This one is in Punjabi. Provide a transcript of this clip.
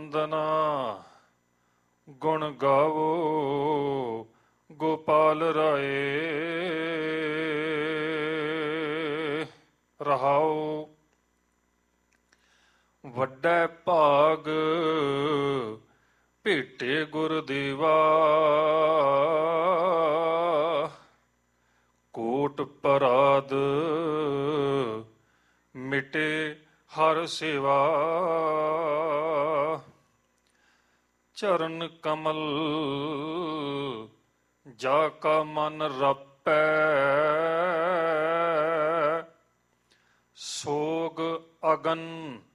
ਵੰਦਨਾ ਗੁਣ ਗਾਵੋ ਗੋਪਾਲ ਰਾਏ। ਰਹਾਉ ਵੱਡਾ ਭਾਗ ਭੇਟੇ ਗੁਰਦੇਵਾ, ਕੋਟ ਪਰਾਦ ਮਿਟੇ ਹਰ ਸੇਵਾ। ਚਰਨ ਕਮਲ ਜਾ ਕਾ ਮਨ ਰਪੈ, ਸੋਗ ਅਗਨ